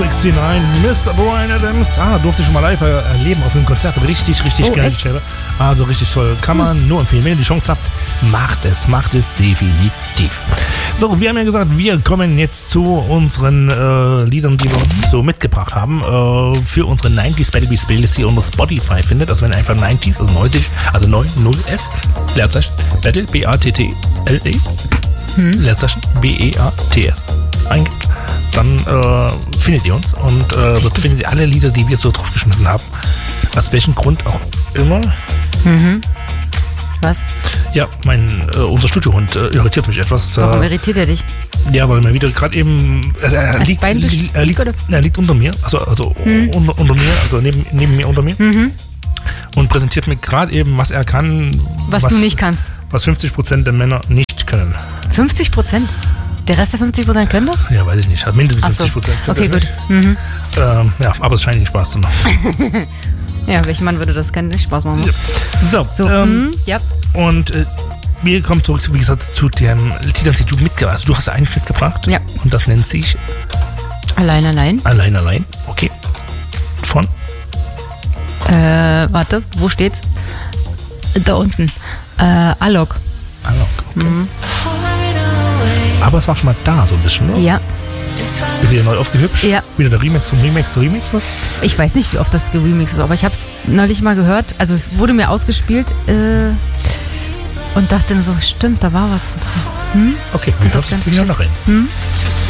69, Mr. Bryan Adams. Durfte ich schon mal live erleben auf einem Konzert. Richtig geil. Also richtig toll. Kann man nur empfehlen. Wenn ihr die Chance habt, macht es definitiv. So, wir haben ja gesagt, wir kommen jetzt zu unseren Liedern, die wir so mitgebracht haben. Für unsere 90s Battle Beats Playlist hier unter Spotify findet. Also wenn ihr einfach 90s, also 90, also 90s, Leerzeichen, Battle, B-A-T-T-L-E, Leerzeichen, B-E-A-T-S eingibt, dann findet ihr uns und dort findet ihr alle Lieder, die wir so draufgeschmissen haben. Aus welchem Grund auch immer. Was? Ja, unser Studiohund irritiert mich etwas. Warum irritiert er dich? Ja, weil mir wieder gerade eben er liegt unter mir, also unter mir, also neben mir unter mir und präsentiert mir gerade eben, was er kann. Was du nicht kannst. Was 50% der Männer nicht können. 50%? Der Rest der 50% können das? Ja, weiß ich nicht. Hat mindestens 50%. Okay, gut. Ja, aber es scheint ihnen Spaß zu machen. Ja, welcher Mann würde das nicht Spaß machen? Ja. So, ja. Und wir kommen zurück, wie gesagt, zu den Liedern, die du mitgebracht hast. Also, du hast eins mitgebracht. Ja. Und das nennt sich Allein. Allein. Okay. Von? Warte, wo steht's? Da unten. Alok. Okay. Aber es war schon mal da, so ein bisschen, ne? Ja. Ist wieder neu aufgehübscht? Ja. Wieder der Remix. Ich weiß nicht, wie oft das geremixed war, aber ich habe es neulich mal gehört. Also es wurde mir ausgespielt und dachte so, stimmt, da war was. Okay, wir hören noch rein.